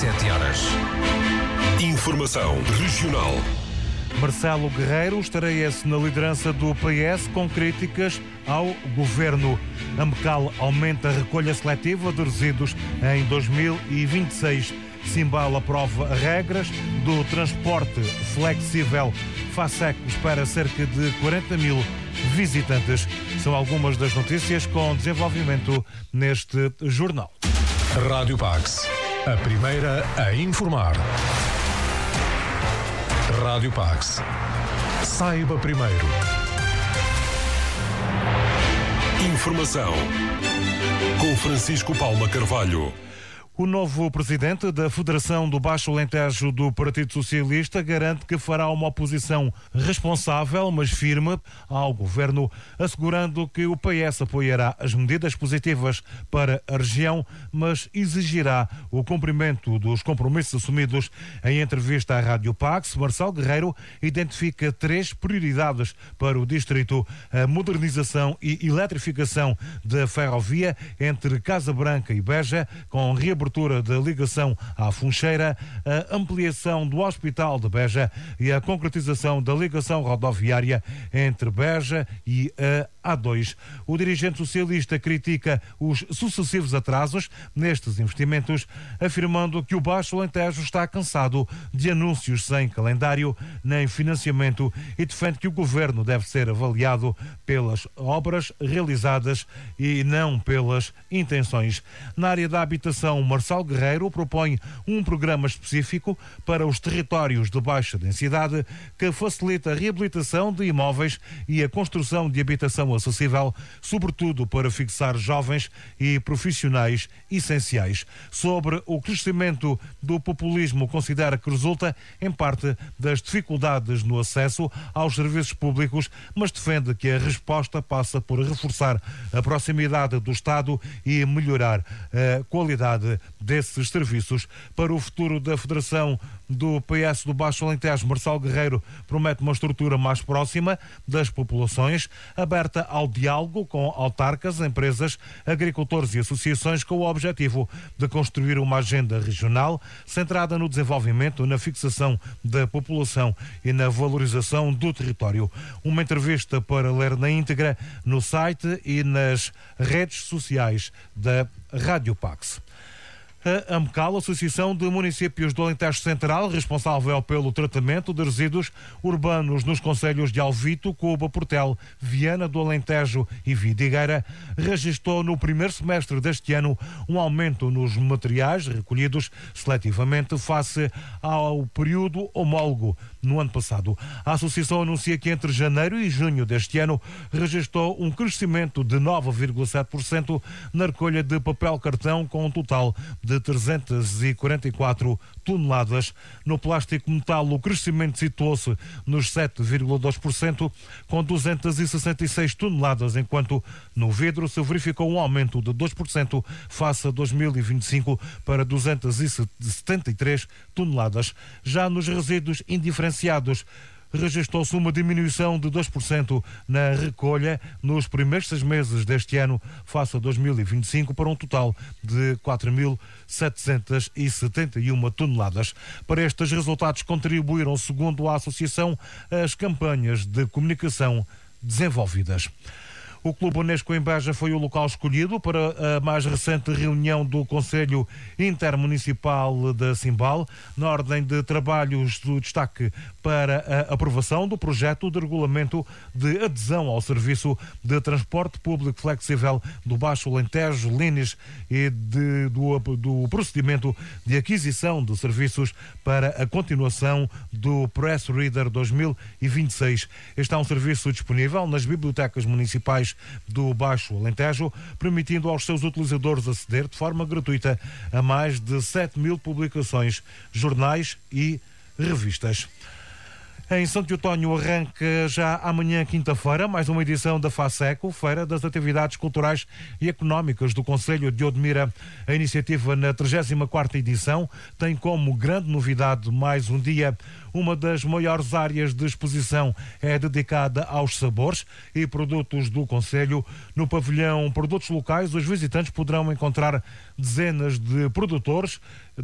17 horas. Informação regional. Marcelo Guerreiro estareia-se na liderança do PS com críticas ao governo. A Mecal aumenta a recolha seletiva de resíduos em 2026. Simbal aprova regras do transporte flexível. FASEC espera cerca de 40 mil visitantes. São algumas das notícias com desenvolvimento neste jornal. Rádio Pax, a primeira a informar. Rádio Pax. Saiba primeiro. Informação com Francisco Palma Carvalho. O novo presidente da Federação do Baixo Alentejo do Partido Socialista garante que fará uma oposição responsável, mas firme, ao governo, assegurando que o PS apoiará as medidas positivas para a região, mas exigirá o cumprimento dos compromissos assumidos. Em entrevista à Rádio Pax, Marcelo Guerreiro identifica 3 prioridades para o distrito: a modernização e eletrificação da ferrovia entre Casa Branca e Beja, com reabertura da ligação à Funcheira, a ampliação do Hospital de Beja e a concretização da ligação rodoviária entre Beja e a A2. O dirigente socialista critica os sucessivos atrasos nestes investimentos, afirmando que o Baixo Alentejo está cansado de anúncios sem calendário nem financiamento e defende que o governo deve ser avaliado pelas obras realizadas e não pelas intenções. Na área da habitação, Marcelo Guerreiro propõe um programa específico para os territórios de baixa densidade que facilita a reabilitação de imóveis e a construção de habitação acessível, sobretudo para fixar jovens e profissionais essenciais. Sobre o crescimento do populismo, considera que resulta, em parte, das dificuldades no acesso aos serviços públicos, mas defende que a resposta passa por reforçar a proximidade do Estado e melhorar a qualidade desses serviços. Para o futuro da Federação do PS do Baixo Alentejo, Marcelo Guerreiro promete uma estrutura mais próxima das populações, aberta ao diálogo com autarcas, empresas, agricultores e associações, com o objetivo de construir uma agenda regional centrada no desenvolvimento, na fixação da população e na valorização do território. Uma entrevista para ler na íntegra no site e nas redes sociais da Rádio Pax. A AMCAL, Associação de Municípios do Alentejo Central, responsável pelo tratamento de resíduos urbanos nos concelhos de Alvito, Cuba, Portel, Viana do Alentejo e Vidigueira, registrou no primeiro semestre deste ano um aumento nos materiais recolhidos seletivamente face ao período homólogo no ano passado. A Associação anuncia que entre janeiro e junho deste ano registrou um crescimento de 9,7% na recolha de papel cartão, com um total de 344 toneladas. No plástico metal, o crescimento situou-se nos 7,2%, com 266 toneladas, enquanto no vidro se verificou um aumento de 2% face a 2025 para 273 toneladas. Já nos resíduos indiferenciados, registrou-se uma diminuição de 2% na recolha nos primeiros 6 meses deste ano, face a 2025, para um total de 4.771 toneladas. Para estes resultados contribuíram, segundo a Associação, as campanhas de comunicação desenvolvidas. O Clube Unesco em Beja foi o local escolhido para a mais recente reunião do Conselho Intermunicipal da Simbal. Na ordem de trabalhos, do destaque para a aprovação do projeto de regulamento de adesão ao serviço de transporte público flexível do Baixo Alentejo, Lines, e do procedimento de aquisição de serviços para a continuação do Press Reader 2026. Este é um serviço disponível nas bibliotecas municipais do Baixo Alentejo, permitindo aos seus utilizadores aceder de forma gratuita a mais de 7.000 publicações, jornais e revistas. Em Santo Eutónio arranca já amanhã, quinta-feira, mais uma edição da FASECO, Feira das Atividades Culturais e Económicas do Concelho de Odmira. A iniciativa, na 34ª edição, tem como grande novidade mais um dia. Uma das maiores áreas de exposição é dedicada aos sabores e produtos do Concelho. No pavilhão Produtos Locais, os visitantes poderão encontrar dezenas de produtores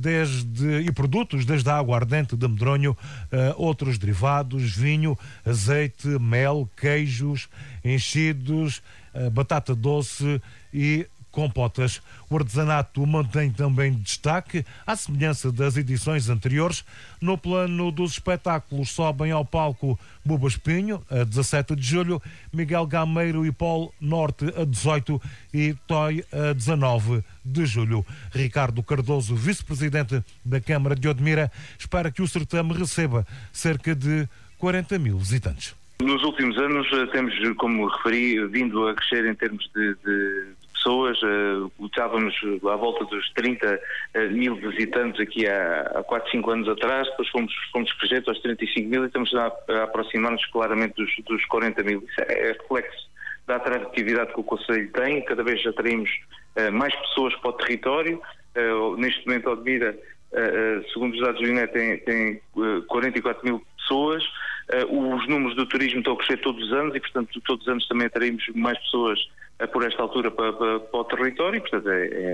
e produtos, desde a água ardente de medronho, outros derivados, vinho, azeite, mel, queijos, enchidos, batata doce e compotas. O artesanato mantém também destaque, à semelhança das edições anteriores. No plano dos espetáculos, sobem ao palco Buba Espinho, a 17 de julho, Miguel Gameiro e Polo Norte, a 18, e Toy, a 19 de julho. Ricardo Cardoso, vice-presidente da Câmara de Odmira, espera que o certame receba cerca de 40 mil visitantes. Nos últimos anos temos, como referi, vindo a crescer em termos de pessoas. Estávamos à volta dos 30 mil visitantes aqui há 4, 5 anos atrás, depois fomos crescendo aos 35 mil e estamos a aproximar-nos claramente dos 40 mil. Isso é reflexo da atratividade que o Concelho tem. Cada vez atraímos mais pessoas para o território. Neste momento, Odmira, segundo os dados do INE, tem 44 mil pessoas. Os números do turismo estão a crescer todos os anos e, portanto, todos os anos também atraímos mais pessoas por esta altura para o território e, portanto,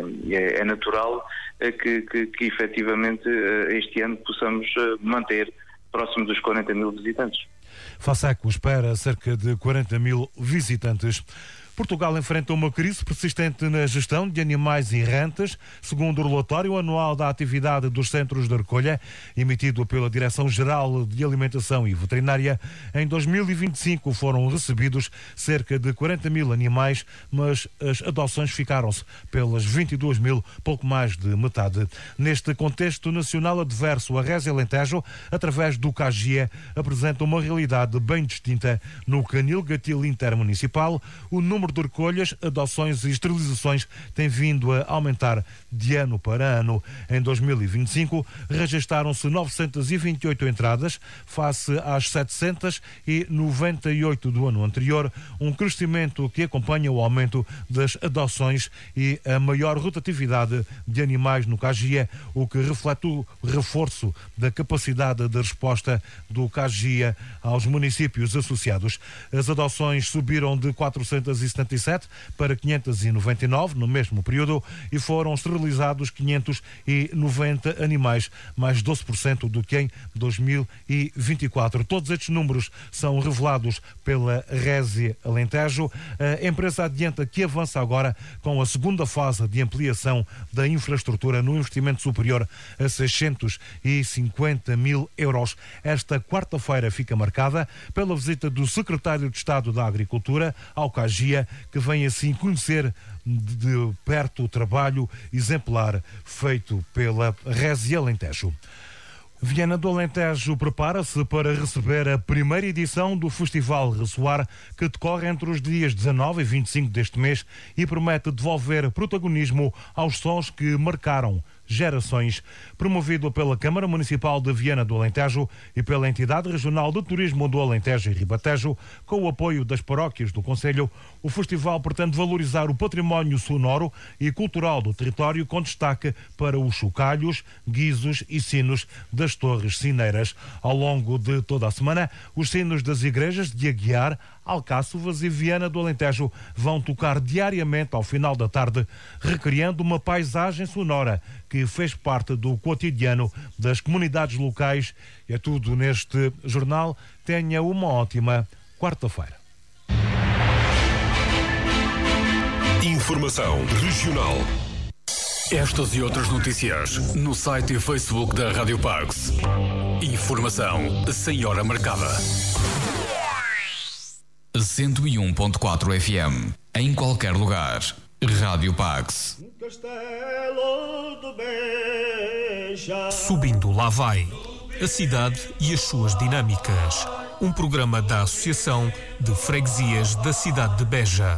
é natural que efetivamente este ano possamos manter próximo dos 40 mil visitantes. FASECO espera cerca de 40 mil visitantes. Portugal enfrenta uma crise persistente na gestão de animais errantes, segundo o relatório anual da atividade dos centros de recolha, emitido pela Direção-Geral de Alimentação e Veterinária. Em 2025 foram recebidos cerca de 40 mil animais, mas as adoções ficaram-se pelas 22 mil, pouco mais de metade. Neste contexto nacional adverso, a Résia Alentejo, através do CAGIE, apresenta uma realidade bem distinta. No Canil Gatil Intermunicipal, o número de recolhas, adoções e esterilizações tem vindo a aumentar de ano para ano. Em 2025, registaram-se 928 entradas, face às 798 do ano anterior, um crescimento que acompanha o aumento das adoções e a maior rotatividade de animais no CAGIE, o que reflete o reforço da capacidade de resposta do CAGIE aos municípios associados. As adoções subiram de 477 para 599 no mesmo período e foram esterilizados 590 animais, mais 12% do que em 2024. Todos estes números são revelados pela Résia Alentejo. A empresa adianta que avança agora com a segunda fase de ampliação da infraestrutura no investimento superior a 650 mil euros. Esta quarta-feira fica marcada pela visita do secretário de Estado da Agricultura ao CAGIE, que vem assim conhecer de perto o trabalho exemplar feito pela Résia Alentejo. Viana do Alentejo prepara-se para receber a primeira edição do Festival Ressoar, que decorre entre os dias 19 e 25 deste mês e promete devolver protagonismo aos sons que marcaram gerações. Promovido pela Câmara Municipal de Viana do Alentejo e pela Entidade Regional de Turismo do Alentejo e Ribatejo, com o apoio das paróquias do Concelho, o festival pretende valorizar o património sonoro e cultural do território, com destaque para os chocalhos, guizos e sinos das torres sineiras. Ao longo de toda a semana, os sinos das igrejas de Aguiar, Alcáçovas e Viana do Alentejo vão tocar diariamente ao final da tarde, recriando uma paisagem sonora que fez parte do cotidiano das comunidades locais. É tudo neste jornal. Tenha uma ótima quarta-feira. Informação regional. Estas e outras notícias no site e Facebook da Rádio Pax. Informação sem hora marcada. 101.4 FM. Em qualquer lugar. Rádio Pax. Subindo lá vai. A cidade e as suas dinâmicas. Um programa da Associação de Freguesias da cidade de Beja.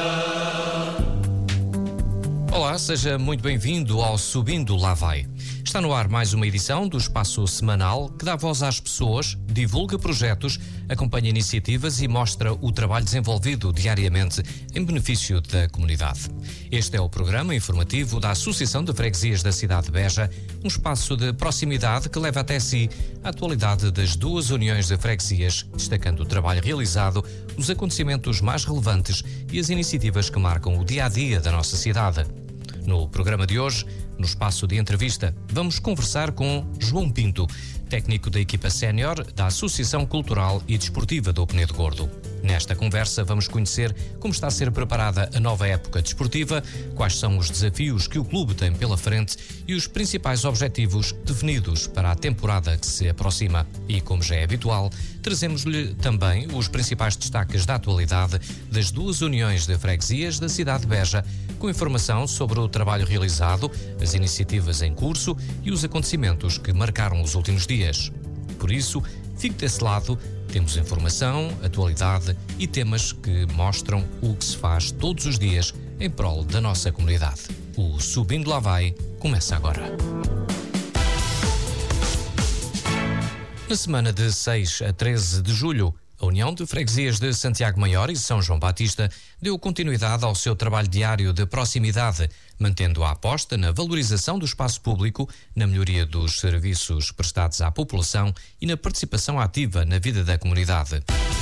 Olá, seja muito bem-vindo ao Subindo Lá Vai. Está no ar mais uma edição do Espaço Semanal que dá voz às pessoas, divulga projetos, acompanha iniciativas e mostra o trabalho desenvolvido diariamente em benefício da comunidade. Este é o programa informativo da Associação de Freguesias da cidade de Beja, um espaço de proximidade que leva até si a atualidade das duas uniões de freguesias, destacando o trabalho realizado, os acontecimentos mais relevantes e as iniciativas que marcam o dia-a-dia da nossa cidade. No programa de hoje, no espaço de entrevista, vamos conversar com João Pinto, técnico da equipa sénior da Associação Cultural e Desportiva do Penedo Gordo. Nesta conversa vamos conhecer como está a ser preparada a nova época desportiva, quais são os desafios que o clube tem pela frente e os principais objetivos definidos para a temporada que se aproxima. E, como já é habitual, trazemos-lhe também os principais destaques da atualidade das duas uniões de freguesias da cidade de Beja, com informação sobre o trabalho realizado, as iniciativas em curso e os acontecimentos que marcaram os últimos dias. Por isso, fique desse lado, temos informação, atualidade e temas que mostram o que se faz todos os dias em prol da nossa comunidade. O Subindo Lá Vai começa agora. Na semana de 6 a 13 de julho, a União de Freguesias de Santiago Maior e São João Batista deu continuidade ao seu trabalho diário de proximidade, mantendo a aposta na valorização do espaço público, na melhoria dos serviços prestados à população e na participação ativa na vida da comunidade.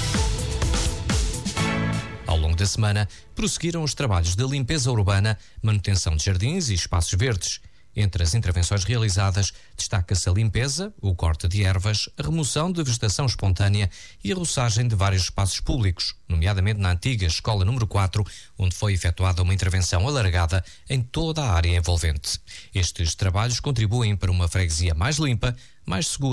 Ao longo da semana, prosseguiram os trabalhos de limpeza urbana, manutenção de jardins e espaços verdes. Entre as intervenções realizadas, destaca-se a limpeza, o corte de ervas, a remoção de vegetação espontânea e a roçagem de vários espaços públicos, nomeadamente na antiga Escola número 4, onde foi efetuada uma intervenção alargada em toda a área envolvente. Estes trabalhos contribuem para uma freguesia mais limpa, mais segura